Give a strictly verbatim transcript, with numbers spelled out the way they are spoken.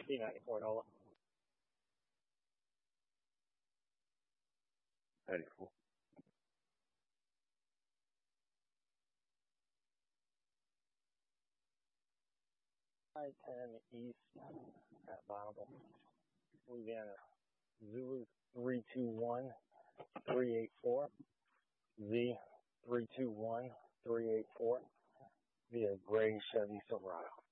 C ninety-four dollar. ninety-four. I ten East at Bonneville, Louisiana. Zulu three two one three eight four. Z three two one three eight four via gray Chevy Silverado.